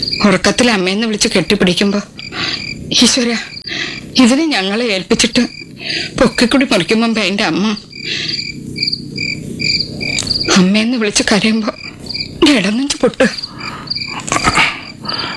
ഉറക്കത്തിൽ അമ്മയെന്ന് വിളിച്ച് കെട്ടിപ്പിടിക്കുമ്പോ ഈശ്വര, ഇതിനെ ഞങ്ങളെ ഏൽപ്പിച്ചിട്ട് പൊക്കിക്കുടി മുറിക്കും മുമ്പ് എന്റെ അമ്മയെന്ന് വിളിച്ച് കരയുമ്പോ ഇടനെഞ്ച് പൊട്ട്.